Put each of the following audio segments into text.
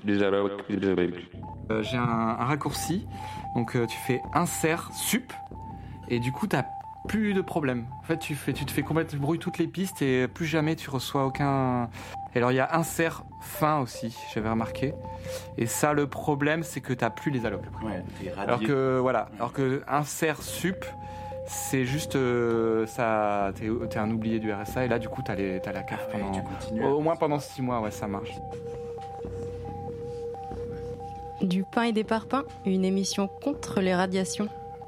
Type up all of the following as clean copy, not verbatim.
J'ai un raccourci, donc tu fais insert sup, et du coup t'as plus de problème. En fait, tu te fais complètement brouiller toutes les pistes et plus jamais tu reçois aucun. Et alors il y a insert fin aussi, j'avais remarqué. Et ça, le problème, c'est que t'as plus les allocs. Ouais, t'es radié. Alors que insert sup, c'est juste ça. T'es un oublié du RSA et là du coup t'as la CAF au moins pendant 6 mois, ouais, ça marche. Du pain et des parpaings, une émission contre les radiations.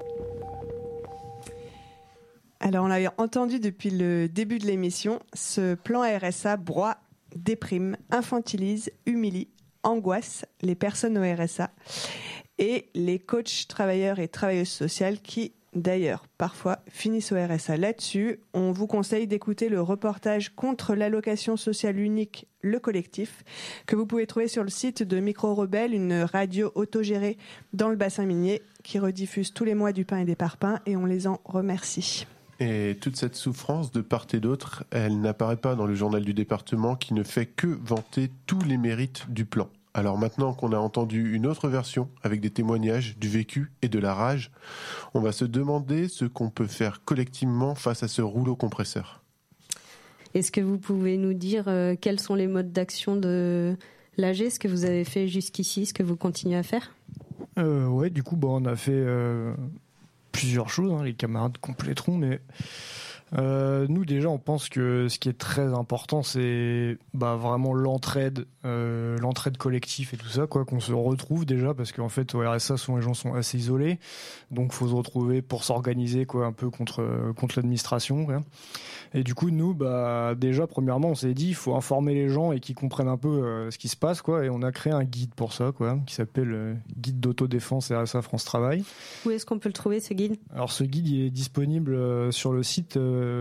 Alors, on l'avait entendu depuis le début de l'émission, ce plan RSA broie, déprime, infantilise, humilie, angoisse les personnes au RSA et les coachs, travailleurs et travailleuses sociales qui, d'ailleurs, parfois finissent au RSA. Là-dessus, on vous conseille d'écouter le reportage contre l'allocation sociale unique, le collectif, que vous pouvez trouver sur le site de Micro Rebelle, une radio autogérée dans le bassin minier qui rediffuse tous les mois du pain et des parpaings, et on les en remercie. Et toute cette souffrance, de part et d'autre, elle n'apparaît pas dans le journal du département qui ne fait que vanter tous les mérites du plan. Alors maintenant qu'on a entendu une autre version avec des témoignages, du vécu et de la rage, on va se demander ce qu'on peut faire collectivement face à ce rouleau compresseur. Est-ce que vous pouvez nous dire quels sont les modes d'action de l'AG, ce que vous avez fait jusqu'ici, ce que vous continuez à faire ? Ouais, du coup, on a fait plusieurs choses, les camarades compléteront, mais nous déjà on pense que ce qui est très important c'est vraiment l'entraide collective et tout ça, quoi, qu'on se retrouve déjà, parce qu'en fait au RSA souvent les gens sont assez isolés, donc faut se retrouver pour s'organiser, quoi, un peu contre l'administration, quoi. Et du coup nous déjà premièrement on s'est dit il faut informer les gens et qu'ils comprennent un peu ce qui se passe, quoi, et on a créé un guide pour ça, quoi, qui s'appelle Guide d'autodéfense RSA France Travail. Où est-ce qu'on peut le trouver, ce guide ? Alors ce guide il est disponible sur le site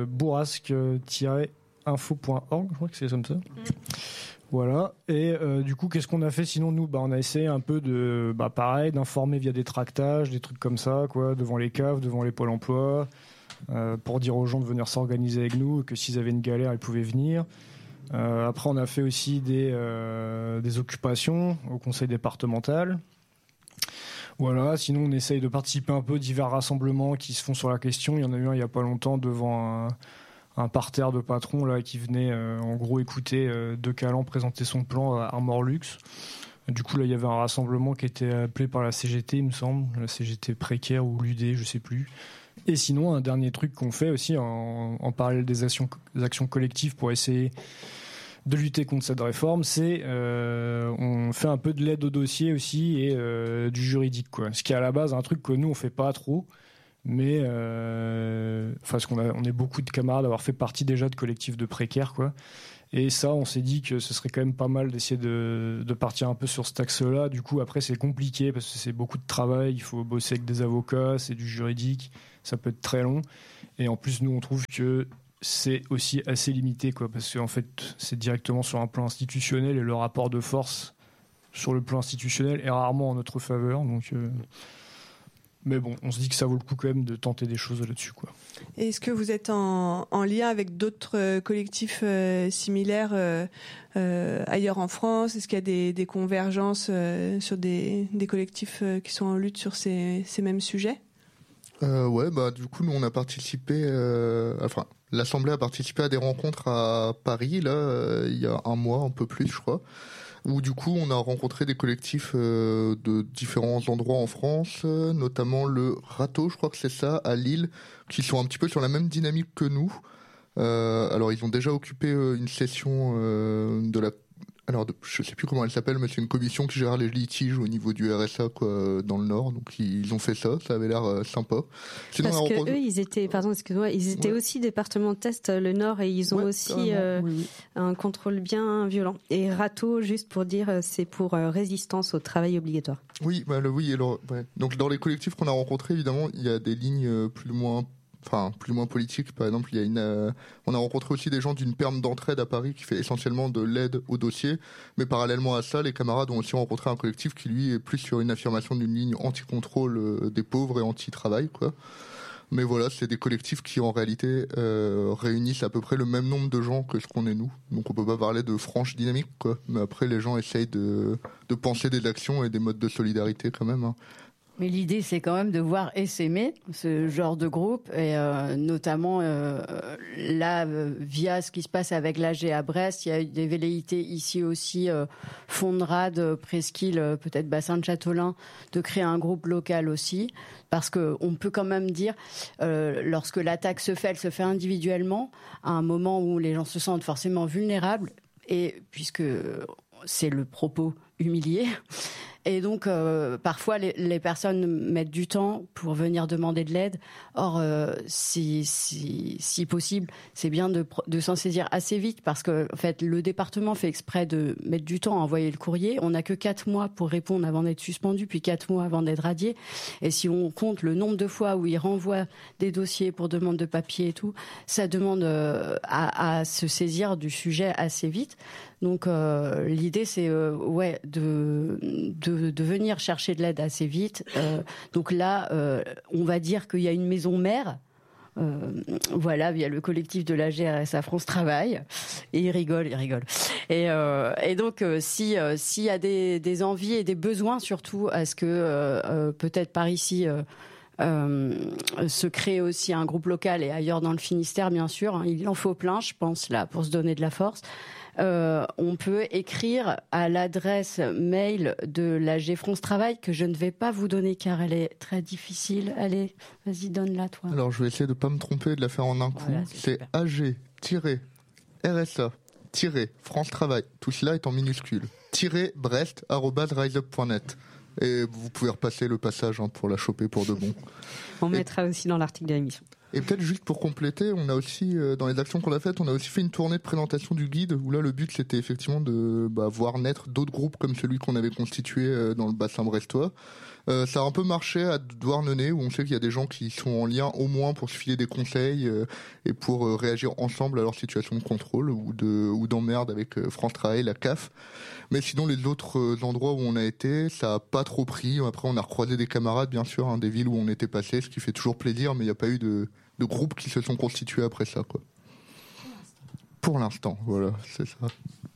bourrasque-info.org, je crois que c'est comme ça. Voilà. Et du coup, qu'est-ce qu'on a fait sinon nous ? On a essayé un peu de, pareil, d'informer via des tractages, des trucs comme ça, quoi, devant les caves, devant les pôles emploi, pour dire aux gens de venir s'organiser avec nous, que s'ils avaient une galère, ils pouvaient venir. Après, on a fait aussi des occupations au conseil départemental. Voilà, sinon on essaye de participer un peu à divers rassemblements qui se font sur la question. Il y en a eu un il n'y a pas longtemps devant un parterre de patrons là, qui venait en gros écouter De Caland présenter son plan à Armor Luxe. Du coup là il y avait un rassemblement qui était appelé par la CGT, il me semble, la CGT précaire ou l'UD, je sais plus. Et sinon un dernier truc qu'on fait aussi en parallèle des actions collectives pour essayer de lutter contre cette réforme, c'est on fait un peu de l'aide au dossier aussi et du juridique, quoi. Ce qui est à la base un truc que nous on fait pas trop, mais parce on est beaucoup de camarades à avoir fait partie déjà de collectifs de précaires, quoi. Et ça, on s'est dit que ce serait quand même pas mal d'essayer de partir un peu sur cet axe-là. Du coup, après, c'est compliqué parce que c'est beaucoup de travail. Il faut bosser avec des avocats, c'est du juridique, ça peut être très long. Et en plus, nous, on trouve que c'est aussi assez limité, quoi, parce qu'en fait, c'est directement sur un plan institutionnel et le rapport de force sur le plan institutionnel est rarement en notre faveur. Donc, mais bon, on se dit que ça vaut le coup quand même de tenter des choses là-dessus, quoi. Et est-ce que vous êtes en lien avec d'autres collectifs similaires ailleurs en France ? Est-ce qu'il y a des convergences sur des collectifs qui sont en lutte sur ces mêmes sujets ? Ouais, du coup, nous, on a participé, l'Assemblée a participé à des rencontres à Paris, là, il y a un mois, un peu plus, je crois, où du coup, on a rencontré des collectifs de différents endroits en France, notamment le Râteau, je crois que c'est ça, à Lille, qui sont un petit peu sur la même dynamique que nous. Alors, ils ont déjà occupé une session je sais plus comment elle s'appelle, mais c'est une commission qui gère les litiges au niveau du RSA, quoi, dans le Nord. Donc ils ont fait ça avait l'air sympa. Sinon, parce que eux, ils étaient aussi département de test, le Nord, et ils ont aussi un contrôle bien violent. Et Râteau, juste pour dire, c'est pour résistance au travail obligatoire. Oui, donc dans les collectifs qu'on a rencontrés, évidemment, il y a des lignes plus ou moins politique. Par exemple, on a rencontré aussi des gens d'une perme d'entraide à Paris qui fait essentiellement de l'aide au dossier, mais parallèlement à ça, les camarades ont aussi rencontré un collectif qui lui est plus sur une affirmation d'une ligne anti-contrôle des pauvres et anti-travail, quoi. Mais voilà, c'est des collectifs qui en réalité réunissent à peu près le même nombre de gens que ce qu'on est nous. Donc on peut pas parler de franche dynamique, quoi. Mais après, les gens essayent de penser des actions et des modes de solidarité quand même. Hein. Mais l'idée, c'est quand même de voir essaimer ce genre de groupe, et notamment là, via ce qui se passe avec l'AG à Brest, il y a eu des velléités ici aussi, Fondrade, Presqu'île, peut-être Bassin de Châteaulin, de créer un groupe local aussi, parce qu'on peut quand même dire, lorsque l'attaque se fait, elle se fait individuellement, à un moment où les gens se sentent forcément vulnérables, et puisque c'est le propos humilié. Et donc, parfois, les personnes mettent du temps pour venir demander de l'aide. Or, si possible, c'est bien de s'en saisir assez vite, parce que, en fait, le département fait exprès de mettre du temps à envoyer le courrier. On n'a que 4 mois pour répondre avant d'être suspendu, puis 4 mois avant d'être radié. Et si on compte le nombre de fois où ils renvoient des dossiers pour demande de papier et tout, ça demande à se saisir du sujet assez vite. Donc l'idée c'est de venir chercher de l'aide assez vite. Donc là, on va dire qu'il y a une maison mère. Voilà, via le collectif de l'AG RSA France Travail, et il rigole. Et donc, s'il y a des envies et des besoins, surtout, à ce que peut-être par ici se crée aussi un groupe local, et ailleurs dans le Finistère, bien sûr, hein, il en faut plein, je pense, là, pour se donner de la force. On peut écrire à l'adresse mail de l'AG France Travail, que je ne vais pas vous donner car elle est très difficile. Allez, vas-y, donne-la toi. Alors je vais essayer de ne pas me tromper et de la faire en un coup. Voilà, c'est AG-RSA-France Travail, tout cela est en minuscule, _brest@riseup.net. Et vous pouvez repasser le passage pour la choper pour de bon. On mettra aussi dans l'article de l'émission. Et peut-être juste pour compléter, on a aussi, dans les actions qu'on a faites, on a aussi fait une tournée de présentation du guide, où là le but c'était effectivement de voir naître d'autres groupes comme celui qu'on avait constitué dans le bassin brestois. Ça a un peu marché à Douarnenez, où on sait qu'il y a des gens qui sont en lien au moins pour se filer des conseils et pour réagir ensemble à leur situation de contrôle ou d'emmerde avec France Travail, la CAF. Mais sinon, les autres endroits où on a été, ça a pas trop pris. Après, on a recroisé des camarades, bien sûr, des villes où on était passé, ce qui fait toujours plaisir, mais il n'y a pas eu de groupes qui se sont constitués après ça, quoi. Pour l'instant, voilà, c'est ça.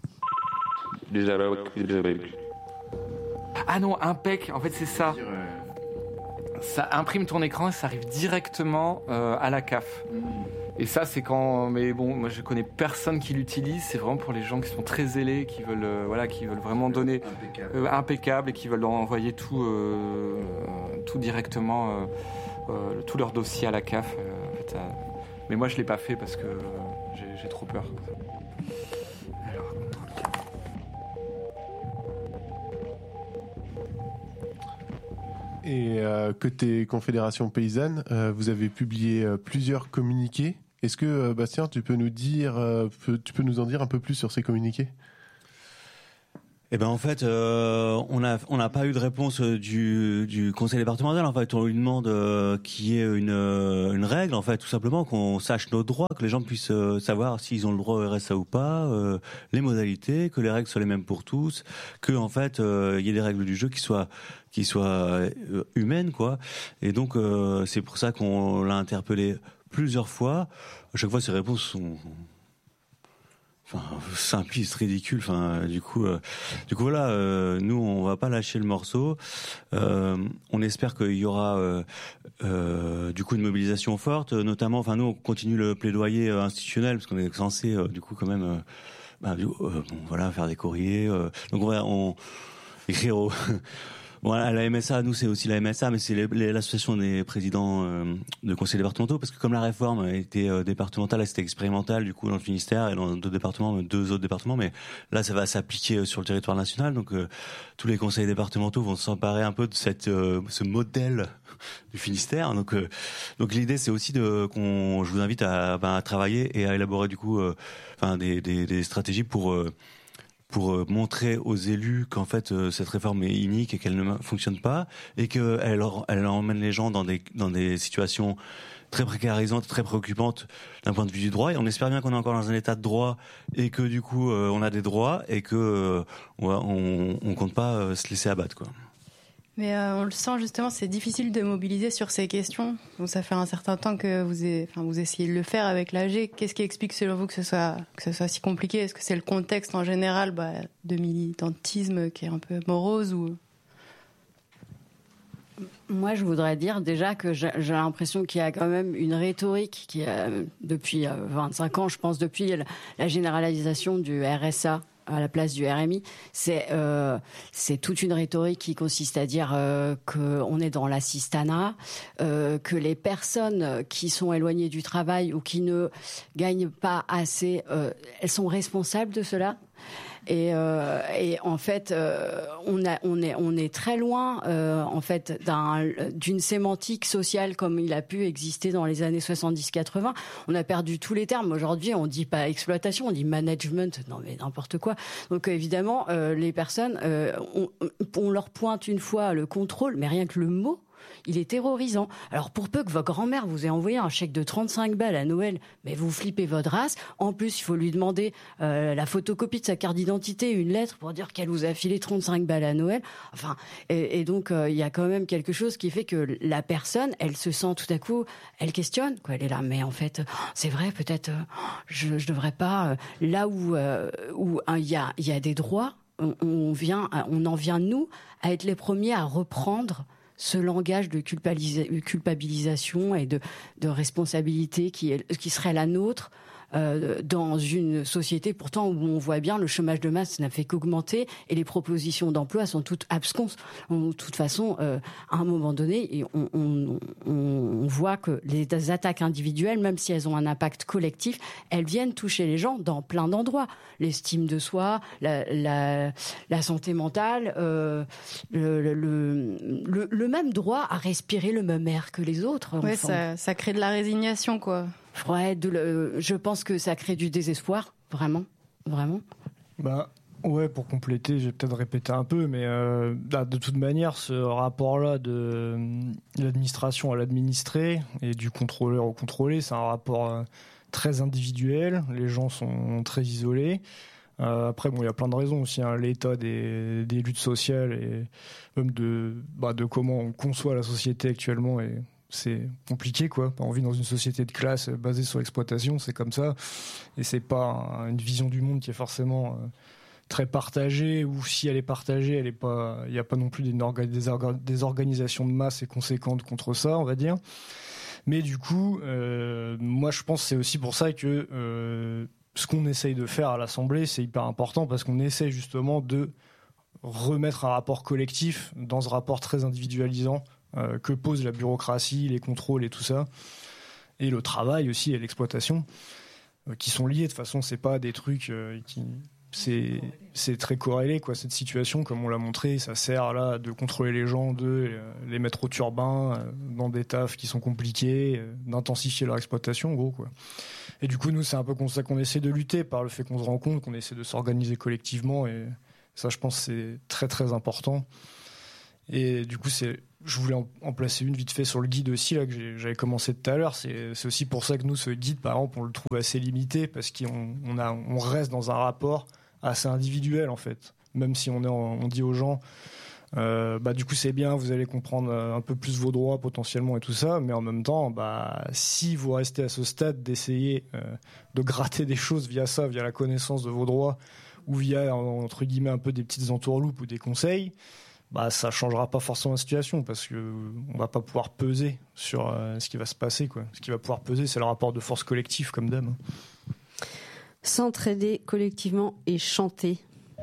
Ah non, impec, en fait c'est ça. Ça imprime ton écran et ça arrive directement à la CAF. Et ça c'est quand... Mais bon, moi je connais personne qui l'utilise, c'est vraiment pour les gens qui sont très zélés, qui veulent vraiment donner... impeccable et qui veulent leur envoyer tout directement, tout leur dossier à la CAF. En fait, mais moi je l'ai pas fait parce que j'ai trop peur. Et côté Confédération Paysanne, vous avez publié plusieurs communiqués. Est-ce que, Bastien, tu peux nous en dire un peu plus sur ces communiqués ? Eh ben en fait, on n'a pas eu de réponse du conseil départemental. En fait, on lui demande qu'il y ait une règle, en fait, tout simplement, qu'on sache nos droits, que les gens puissent savoir s'ils ont le droit au RSA ou pas, les modalités, que les règles soient les mêmes pour tous, que en fait il y ait des règles du jeu qui soient humaines, quoi. Et donc c'est pour ça qu'on l'a interpellé plusieurs fois. À chaque fois, ses réponses sont simpliste, ridicule. Du coup voilà. Nous, on va pas lâcher le morceau. On espère qu'il y aura du coup une mobilisation forte, notamment. Nous, on continue le plaidoyer institutionnel parce qu'on est censé du coup quand même, faire des courriers. Donc on écrire au Voilà, la MSA, nous c'est aussi la MSA, mais c'est l'association des présidents de conseils départementaux, parce que comme la réforme a été départementale, c'était expérimental du coup dans le Finistère et dans deux autres départements, mais là ça va s'appliquer sur le territoire national, donc tous les conseils départementaux vont s'emparer un peu de ce modèle du Finistère. Donc l'idée c'est aussi je vous invite à travailler et à élaborer du coup des stratégies pour montrer aux élus qu'en fait cette réforme est inique et qu'elle ne fonctionne pas et qu'elle emmène les gens dans des situations très précarisantes, très préoccupantes d'un point de vue du droit. Et on espère bien qu'on est encore dans un état de droit et que du coup on a des droits et que on compte pas se laisser abattre, quoi. Mais on le sent justement, c'est difficile de mobiliser sur ces questions. Donc ça fait un certain temps que vous essayez de le faire avec l'AG. Qu'est-ce qui explique selon vous que ce soit si compliqué ? Est-ce que c'est le contexte en général de militantisme qui est un peu morose ou... Moi, je voudrais dire déjà que j'ai l'impression qu'il y a quand même une rhétorique qui, depuis 25 ans, je pense, depuis la généralisation du RSA à la place du RMI, c'est toute une rhétorique qui consiste à dire qu'on est dans l'assistanat, que les personnes qui sont éloignées du travail ou qui ne gagnent pas assez, elles sont responsables de cela. Et en fait, on est très loin en fait d'une sémantique sociale comme il a pu exister dans les années 70-80. On a perdu tous les termes. Aujourd'hui, on dit pas exploitation, on dit management. Non mais n'importe quoi. Donc évidemment, les personnes, on leur pointe une fois le contrôle, mais rien que le mot, il est terrorisant. Alors pour peu que votre grand-mère vous ait envoyé un chèque de 35 balles à Noël, mais vous flippez votre race. En plus, il faut lui demander la photocopie de sa carte d'identité, une lettre pour dire qu'elle vous a filé 35 balles à Noël. Enfin, et donc il y a quand même quelque chose qui fait que la personne, elle se sent tout à coup, elle questionne. Quoi, elle est là, mais en fait, c'est vrai, peut-être je devrais pas. Là où il y a des droits, on en vient nous à être les premiers à reprendre ce langage de culpabilisation et de responsabilité qui serait la nôtre dans une société pourtant où on voit bien le chômage de masse n'a fait qu'augmenter et les propositions d'emploi sont toutes absconses. De toute façon, à un moment donné, on voit que les attaques individuelles, même si elles ont un impact collectif, elles viennent toucher les gens dans plein d'endroits. L'estime de soi, la santé mentale, le même droit à respirer le même air que les autres. Ouais, ça crée de la résignation, quoi. Ouais, je pense que ça crée du désespoir, vraiment. Bah ouais, pour compléter, je vais peut-être répéter un peu, mais de toute manière, ce rapport-là de l'administration à l'administré et du contrôleur au contrôlé, c'est un rapport très individuel. Les gens sont très isolés. Après, bon, il y a plein de raisons aussi, hein, l'état des luttes sociales et même de comment on conçoit la société actuellement et c'est compliqué, quoi. On vit dans une société de classe basée sur l'exploitation, c'est comme ça. Et c'est pas une vision du monde qui est forcément très partagée, ou si elle est partagée, il n'y a pas non plus des organisations de masse et conséquentes contre ça, on va dire. Mais du coup, moi je pense que c'est aussi pour ça que ce qu'on essaye de faire à l'Assemblée, c'est hyper important, parce qu'on essaie justement de remettre un rapport collectif dans ce rapport très individualisant que pose la bureaucratie, les contrôles et tout ça, et le travail aussi et l'exploitation, qui sont liés. De toute façon, c'est pas des trucs c'est très corrélé, quoi, cette situation, comme on l'a montré. Ça sert là de contrôler les gens, de les mettre au turbin dans des tafs qui sont compliqués, d'intensifier leur exploitation, en gros, quoi. Et du coup, nous, c'est un peu comme ça qu'on essaie de lutter, par le fait qu'on se rend compte qu'on essaie de s'organiser collectivement, et ça, je pense, c'est très très important. Et du coup, je voulais en placer une vite fait sur le guide aussi, là, que j'avais commencé tout à l'heure. C'est aussi pour ça que nous, ce guide, par exemple, on le trouve assez limité, parce qu'on reste dans un rapport assez individuel, en fait. Même si on dit aux gens, du coup, c'est bien, vous allez comprendre un peu plus vos droits potentiellement et tout ça, mais en même temps, si vous restez à ce stade d'essayer de gratter des choses via ça, via la connaissance de vos droits, ou via, entre guillemets, un peu des petites entourloupes ou des conseils, ça changera pas forcément la situation, parce que on va pas pouvoir peser sur ce qui va se passer, quoi. Ce qui va pouvoir peser, c'est le rapport de force collectif, comme d'hab. S'entraider collectivement et chanter.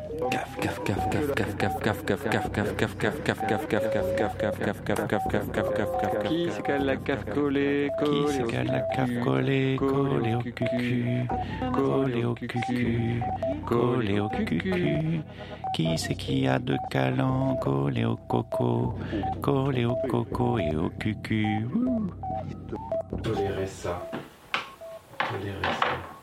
Qui c'est qu'elle la caf collée, collée au cucu, collée au cucu, collée au cucu. Qui c'est qui a de calan, collé au coco et au cucu. Tolérez ça.